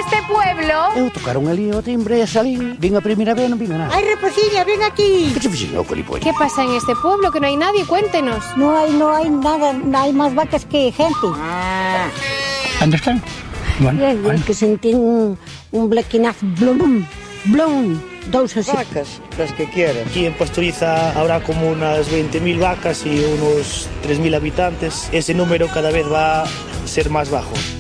este pueblo? Eu tocaron ali o timbre e salín. Vin a primeira vez e non vin nada. Ai, Reposiña, ven aquí. Que se fixen eu, colipollo? ¿Qué pasa en este pueblo? Que no hay nadie, cuéntenos. No hay nada, no hay más vacas que gente. ¿Dónde están? Bueno, Que sentín un blequinazo, blum, blum, dous así. Vacas, las que quieras. Aquí en Pastoriza habrá como unas 20.000 vacas y unos 3.000 habitantes. Ese número cada vez va a ser más bajo.